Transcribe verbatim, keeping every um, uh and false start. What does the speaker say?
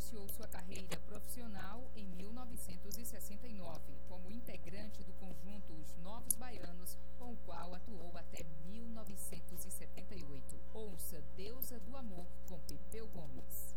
iniciou sua carreira profissional em mil novecentos e sessenta